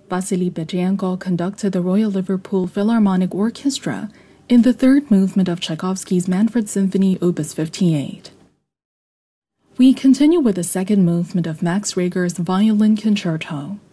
Vasily Bedyanko conducted the Royal Liverpool Philharmonic Orchestra in the third movement of Tchaikovsky's Manfred Symphony Opus 58. We continue with the second movement of Max Reger's Violin Concerto.